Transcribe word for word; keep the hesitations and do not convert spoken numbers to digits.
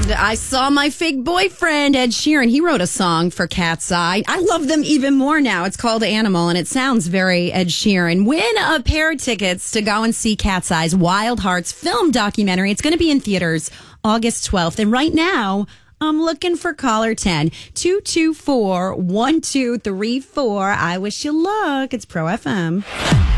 I saw my fake boyfriend, Ed Sheeran. He wrote a song for Cat's Eye. I love them even more now. It's called Animal, and it sounds very Ed Sheeran. Win a pair of tickets to go and see Cat's Eye's Wild Hearts film documentary. It's going to be in theaters August twelfth. And right now, I'm looking for caller ten. two two four, one two three four. I wish you luck. It's Pro F M.